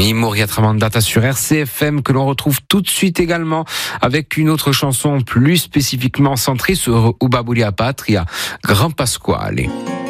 Memoria Tramandata sur RCFM que l'on retrouve tout de suite également avec une autre chanson plus spécifiquement centrée sur Uba Buria Patria, Grand Pasquale.